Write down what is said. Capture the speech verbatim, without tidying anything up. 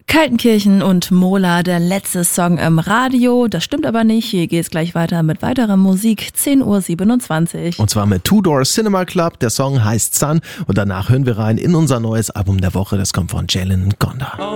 Kaltenkirchen und Mola, der letzte Song im Radio. Das stimmt aber nicht. Hier geht's gleich weiter mit weiterer Musik. zehn Uhr siebenundzwanzig. Und zwar mit Two Door Cinema Club. Der Song heißt Sun. Und danach hören wir rein in unser neues Album der Woche. Das kommt von Jalen Gonda.